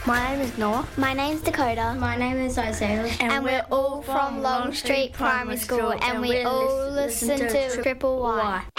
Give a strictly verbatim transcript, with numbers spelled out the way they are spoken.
My name is Noah. My name's Dakota. My name is Isaiah. And, and we're all from Long Street Primary School, and we all listen to Triple Y.